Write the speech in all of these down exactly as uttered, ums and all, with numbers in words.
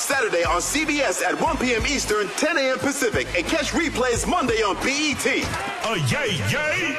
Saturday on C B S at one p.m. Eastern, ten a.m. Pacific, and catch replays Monday on B E T. Oh, yay, yay!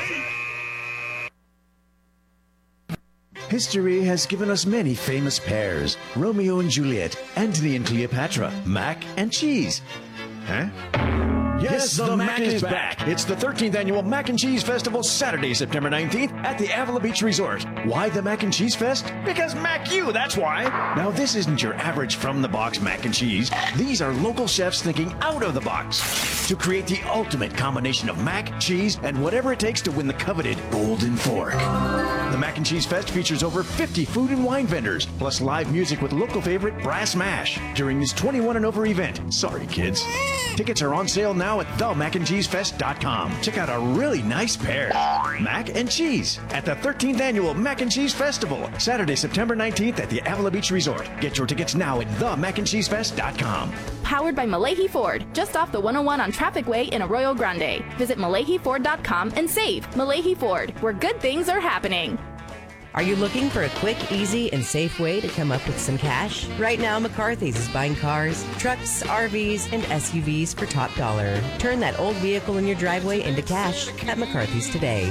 History has given us many famous pairs. Romeo and Juliet, Antony and Cleopatra, mac and cheese. Huh? Yes, the, the Mac, Mac is back. back. It's the thirteenth Annual Mac and Cheese Festival, Saturday, September nineteenth at the Avila Beach Resort. Why the Mac and Cheese Fest? Because Mac you, that's why. Now, this isn't your average from-the-box mac and cheese. These are local chefs thinking out of the box to create the ultimate combination of mac, cheese, and whatever it takes to win the coveted Golden Fork. The Mac and Cheese Fest features over fifty food and wine vendors, plus live music with local favorite Brass Mash during this twenty-one and over event. Sorry, kids. Tickets are on sale now at the mac and cheese fest dot com. Check out a really nice pair. Mac and cheese at the thirteenth Annual Mac and Cheese Festival, Saturday, September nineteenth at the Avila Beach Resort. Get your tickets now at the mac and cheese fest dot com. Powered by Malahi Ford, just off the one oh one on Traffic Way in Arroyo Grande. Visit malahi ford dot com and save. Malahi Ford, where good things are happening. Are you looking for a quick, easy, and safe way to come up with some cash? Right now, McCarthy's is buying cars, trucks, R Vs, and S U Vs for top dollar. Turn that old vehicle in your driveway into cash at McCarthy's today.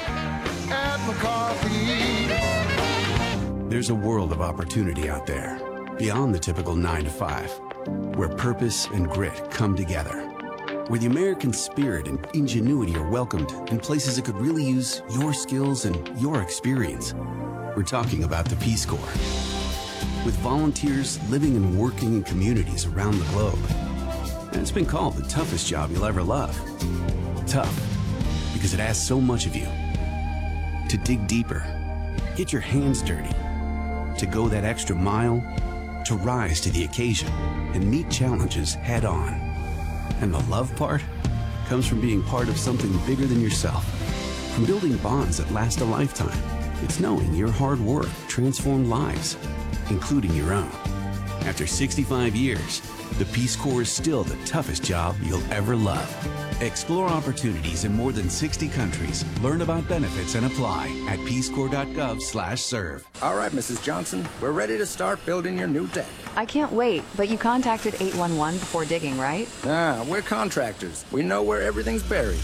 At McCarthy's. There's a world of opportunity out there, beyond the typical nine to five, where purpose and grit come together. Where the American spirit and ingenuity are welcomed in places that could really use your skills and your experience. We're talking about the Peace Corps. With volunteers living and working in communities around the globe. And it's been called the toughest job you'll ever love. Tough, because it asks so much of you. To dig deeper, get your hands dirty, to go that extra mile, to rise to the occasion and meet challenges head on. And the love part comes from being part of something bigger than yourself. From building bonds that last a lifetime. It's knowing your hard work transformed lives, including your own. After sixty-five years, the Peace Corps is still the toughest job you'll ever love. Explore opportunities in more than sixty countries. Learn about benefits and apply at peace corps dot gov slash serve. All right, Missus Johnson, we're ready to start building your new deck. I can't wait, but you contacted eight one one before digging, right? Ah, we're contractors. We know where everything's buried.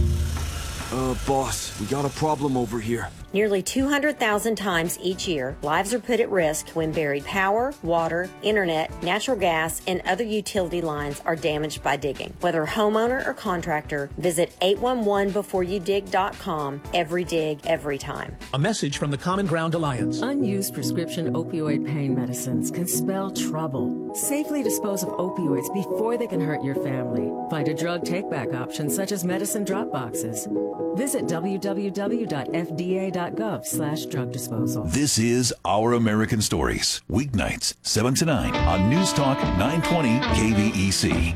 Uh, boss, we got a problem over here. Nearly two hundred thousand times each year, lives are put at risk when buried power, water, internet, natural gas, and other utility lines are damaged by digging. Whether homeowner or contractor, visit eight one one before you dig dot com. Every dig, every time. A message from the Common Ground Alliance. Unused prescription opioid pain medicines can spell trouble. Safely dispose of opioids before they can hurt your family. Find a drug take-back option such as medicine drop boxes. Visit w w w dot f d a dot gov slash drug disposal. This is Our American Stories, weeknights, seven to nine on News Talk nine twenty K V E C.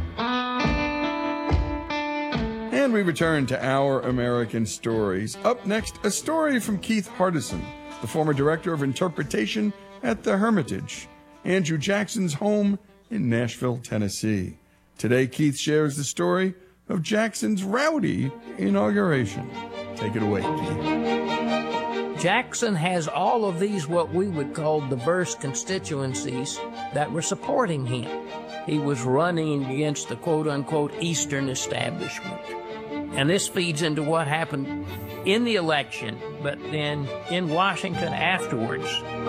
And we return to Our American Stories. Up next, a story from Keith Hardison, the former director of interpretation at the Hermitage, Andrew Jackson's home in Nashville, Tennessee. Today, Keith shares the story of Jackson's rowdy inauguration. Take it away, Keith. Jackson has all of these what we would call diverse constituencies that were supporting him. He was running against the quote-unquote Eastern establishment. And this feeds into what happened in the election, but then in Washington afterwards.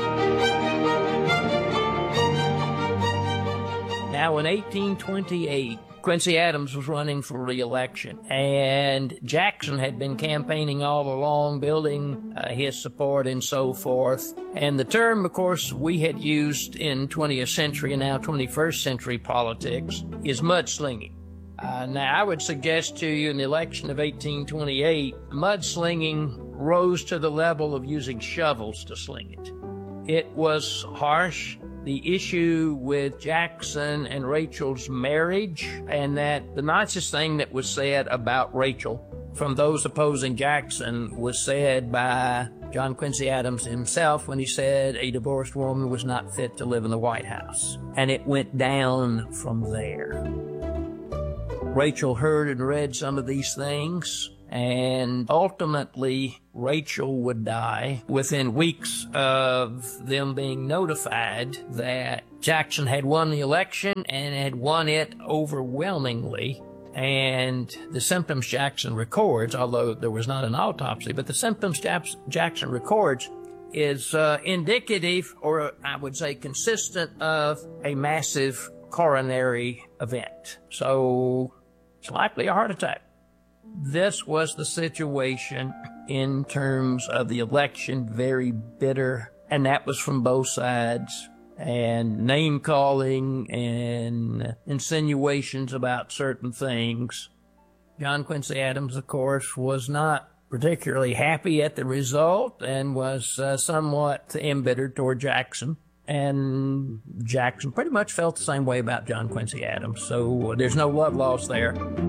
Now, in eighteen twenty-eight, Quincy Adams was running for re-election, and Jackson had been campaigning all along, building uh, his support and so forth. And the term, of course, we had used in twentieth century and now twenty-first century politics is mudslinging. Uh, now, I would suggest to you in the election of eighteen twenty-eight, mudslinging rose to the level of using shovels to sling it. It was harsh. The issue with Jackson and Rachel's marriage, and that the nicest thing that was said about Rachel from those opposing Jackson was said by John Quincy Adams himself when he said a divorced woman was not fit to live in the White House. And it went down from there. Rachel heard and read some of these things And ultimately, Rachel would die within weeks of them being notified that Jackson had won the election and had won it overwhelmingly. And the symptoms Jackson records, although there was not an autopsy, but the symptoms Jackson records is uh, indicative, or I would say consistent, of a massive coronary event. So it's likely a heart attack. This was the situation in terms of the election, very bitter, and that was from both sides. And name-calling and insinuations about certain things. John Quincy Adams, of course, was not particularly happy at the result and was uh, somewhat embittered toward Jackson. And Jackson pretty much felt the same way about John Quincy Adams, so there's no love lost there.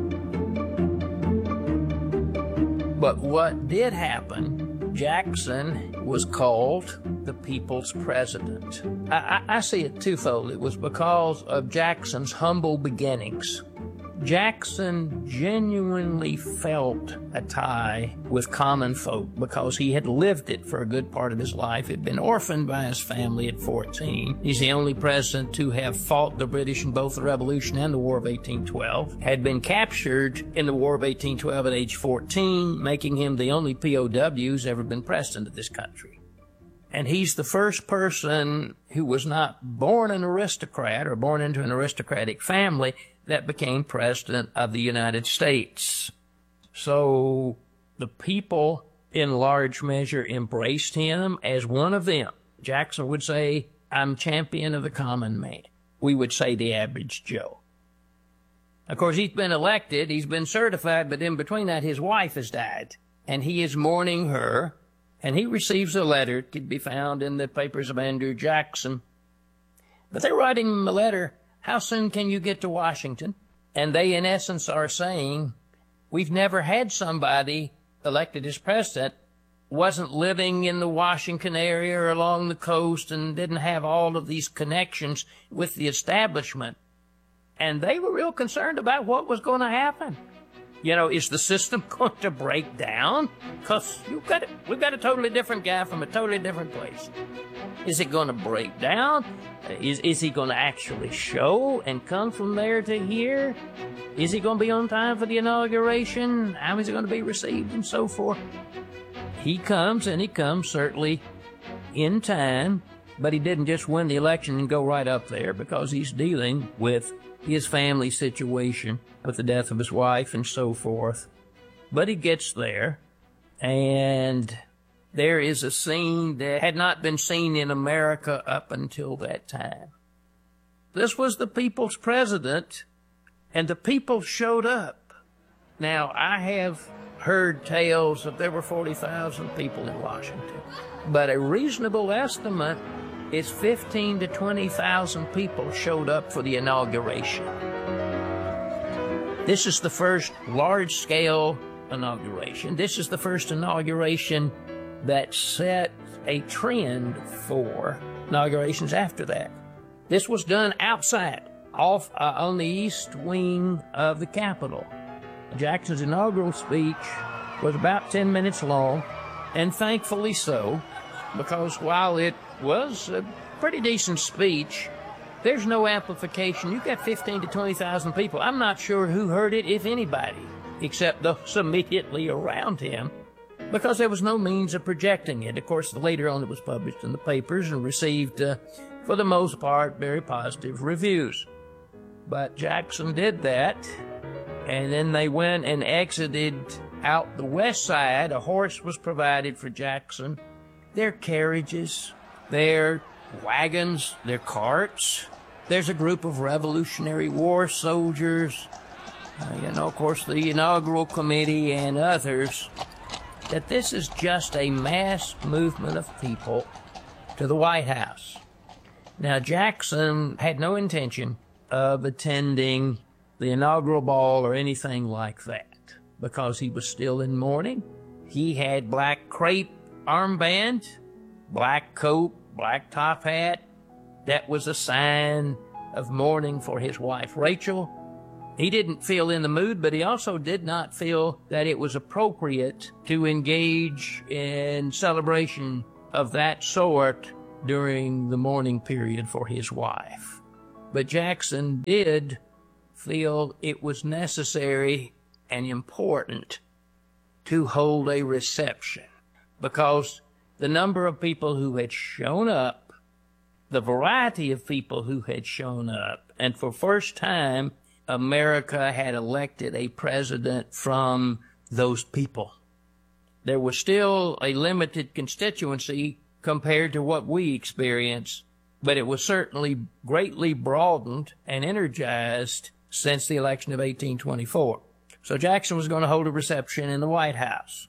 But what did happen, Jackson was called the people's president. I, I, I see it twofold. It was because of Jackson's humble beginnings. Jackson genuinely felt a tie with common folk because he had lived it for a good part of his life. He'd been orphaned by his family at fourteen. He's the only president to have fought the British in both the Revolution and the War of eighteen twelve. Had been captured in the War of eighteen twelve at age fourteen, making him the only P O W who's ever been pressed into this country. And he's the first person who was not born an aristocrat or born into an aristocratic family that became president of the United States. So the people, in large measure, embraced him as one of them. Jackson would say, I'm champion of the common man. We would say the average Joe. Of course, he's been elected, he's been certified, but in between that, his wife has died. And he is mourning her, and he receives a letter. It could be found in the papers of Andrew Jackson. But they're writing him a letter, how soon can you get to Washington? And they, in essence, are saying, we've never had somebody elected as president, wasn't living in the Washington area or along the coast and didn't have all of these connections with the establishment. And they were real concerned about what was going to happen. You know, is the system going to break down? Because you've got, we've got a totally different guy from a totally different place. Is it going to break down? Is, is he going to actually show and come from there to here? Is he going to be on time for the inauguration? How is he going to be received and so forth? He comes, and he comes certainly in time, but he didn't just win the election and go right up there because he's dealing with his family situation with the death of his wife and so forth. But he gets there, and there is a scene that had not been seen in America up until that time. This was the people's president, and the people showed up. Now, I have heard tales of there were forty thousand people in Washington, but a reasonable estimate is fifteen to twenty thousand people showed up for the inauguration. This is the first large-scale inauguration. This is the first inauguration that set a trend for inaugurations after that. This was done outside, off uh, on the east wing of the Capitol. Jackson's inaugural speech was about ten minutes long, and thankfully so, because while it was a pretty decent speech, there's no amplification. You got fifteen to twenty thousand people. I'm not sure who heard it, if anybody, except those immediately around him, because there was no means of projecting it. Of course, later on it was published in the papers and received, uh, for the most part, very positive reviews. But Jackson did that, and then they went and exited out the west side. A horse was provided for Jackson. Their carriages, their wagons, their carts. There's a group of Revolutionary War soldiers, uh, you know, of course, the inaugural committee and others, that this is just a mass movement of people to the White House. Now, Jackson had no intention of attending the inaugural ball or anything like that because he was still in mourning. He had black crepe armband, black coat, black top hat. That was a sign of mourning for his wife, Rachel. He didn't feel in the mood, but he also did not feel that it was appropriate to engage in celebration of that sort during the mourning period for his wife. But Jackson did feel it was necessary and important to hold a reception because the number of people who had shown up, the variety of people who had shown up, and for first time, America had elected a president from those people. There was still a limited constituency compared to what we experience, but it was certainly greatly broadened and energized since the election of eighteen twenty-four. So Jackson was going to hold a reception in the White House.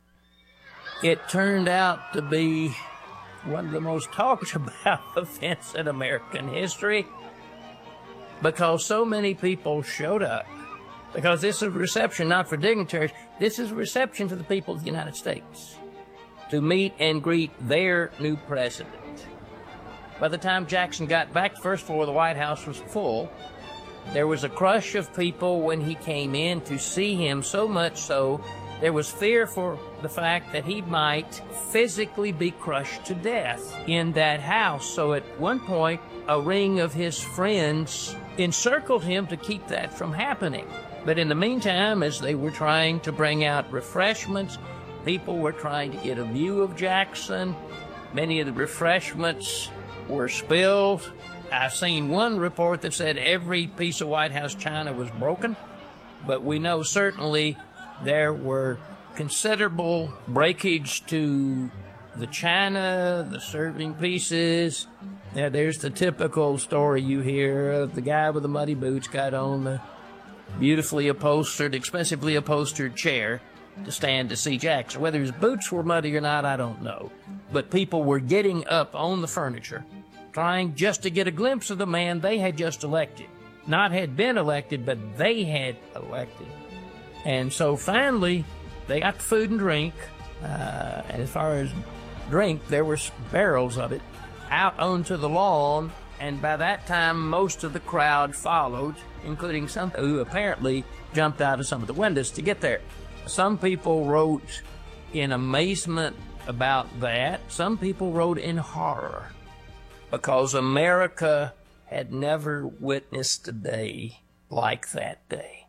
It turned out to be one of the most talked about events in American history because so many people showed up. Because this is a reception not for dignitaries, this is a reception for the people of the United States to meet and greet their new president. By the time Jackson got back, the first floor of the White House was full. There was a crush of people when he came in to see him, so much so there was fear for the fact that he might physically be crushed to death in that house. So at one point, a ring of his friends encircled him to keep that from happening. But in the meantime, as they were trying to bring out refreshments, people were trying to get a view of Jackson. Many of the refreshments were spilled. I've seen one report that said every piece of White House china was broken, but we know certainly there were considerable breakage to the china, the serving pieces. Now, there's the typical story you hear of the guy with the muddy boots got on the beautifully upholstered, expensively upholstered chair to stand to see Jackson. Whether his boots were muddy or not, I don't know. But people were getting up on the furniture, trying just to get a glimpse of the man they had just elected. Not had been elected, but they had elected. And so finally, they got the food and drink. Uh, and as far as drink, there were barrels of it out onto the lawn. And by that time, most of the crowd followed, including some who apparently jumped out of some of the windows to get there. Some people wrote in amazement about that. Some people wrote in horror, because America had never witnessed a day like that day.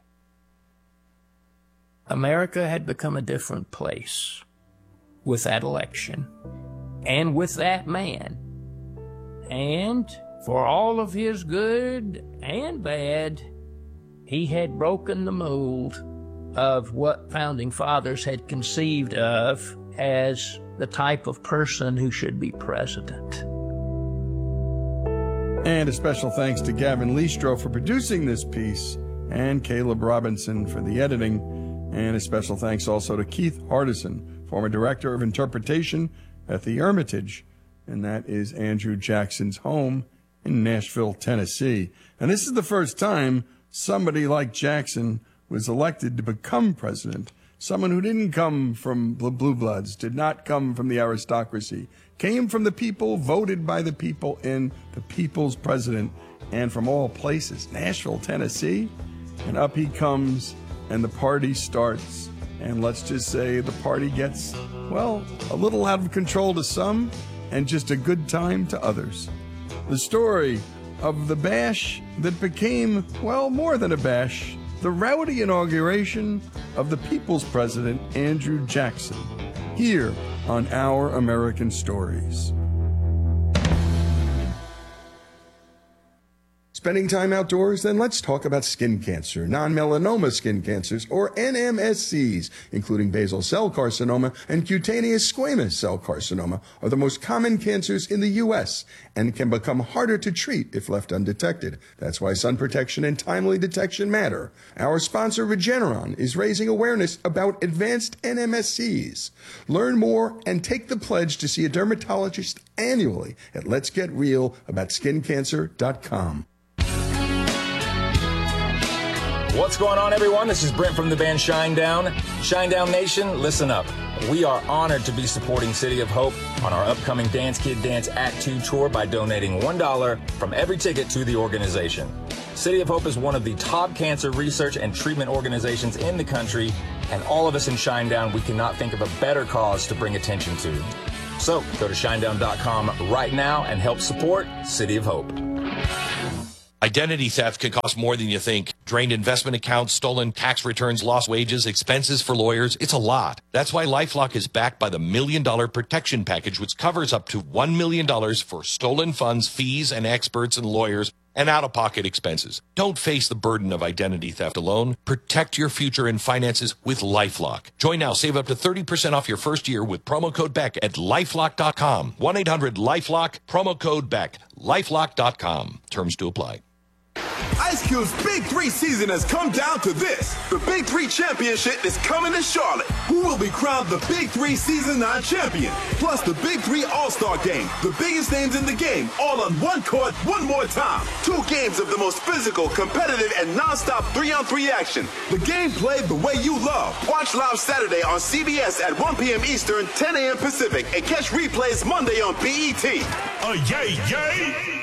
America had become a different place with that election and with that man. And for all of his good and bad, he had broken the mold of what founding fathers had conceived of as the type of person who should be president. And a special thanks to Gavin Leistro for producing this piece, and Caleb Robinson for the editing. And a special thanks also to Keith Hardison, former Director of Interpretation at the Hermitage. And that is Andrew Jackson's home in Nashville, Tennessee. And this is the first time somebody like Jackson was elected to become president. Someone who didn't come from the Blue Bloods, did not come from the aristocracy, came from the people, voted by the people, in the people's president, and from all places, Nashville, Tennessee. And up he comes, and the party starts. And let's just say the party gets, well, a little out of control to some, and just a good time to others. The story of the bash that became, well, more than a bash, the rowdy inauguration of the people's president, Andrew Jackson, here on Our American Stories. Spending time outdoors? Then let's talk about skin cancer, non-melanoma skin cancers, or N M S Cs, including basal cell carcinoma and cutaneous squamous cell carcinoma, are the most common cancers in the U S and can become harder to treat if left undetected. That's why sun protection and timely detection matter. Our sponsor, Regeneron, is raising awareness about advanced N M S Cs. Learn more and take the pledge to see a dermatologist annually at lets get real about skin cancer dot com. What's going on, everyone? This is Brent from the band Shinedown. Shinedown Nation, listen up. We are honored to be supporting City of Hope on our upcoming Dance Kid Dance Act two tour by donating one dollar from every ticket to the organization. City of Hope is one of the top cancer research and treatment organizations in the country, and all of us in Shinedown, we cannot think of a better cause to bring attention to. So go to shinedown dot com right now and help support City of Hope. Identity theft can cost more than you think. Drained investment accounts, stolen tax returns, lost wages, expenses for lawyers. It's a lot. That's why LifeLock is backed by the Million Dollar Protection Package, which covers up to one million dollars for stolen funds, fees, and experts and lawyers, and out-of-pocket expenses. Don't face the burden of identity theft alone. Protect your future and finances with LifeLock. Join now. Save up to thirty percent off your first year with promo code Beck at lifelock dot com. one eight hundred lifelock, promo code Beck, lifelock dot com. Terms to apply. Ice Cube's Big Three season has come down to this. The Big Three Championship is coming to Charlotte. Who will be crowned the Big Three Season nine champion? Plus the Big Three All-Star Game. The biggest names in the game, all on one court, one more time. Two games of the most physical, competitive, and non-stop three-on-three action. The game played the way you love. Watch live Saturday on C B S at one p.m. Eastern, ten a.m. Pacific, and catch replays Monday on B E T. Uh, yay, yay!